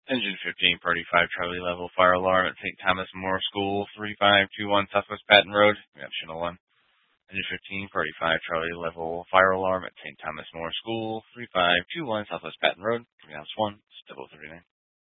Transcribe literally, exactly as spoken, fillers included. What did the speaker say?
Engine fifteen, Party five, Charlie level, fire alarm at Saint Thomas More School, three five two one Southwest Patton Road. We have Channel one. Engine fifteen, Party five, Charlie level, fire alarm at Saint Thomas More School, three five two one Southwest Patton Road. We have one, Stable thirty-nine.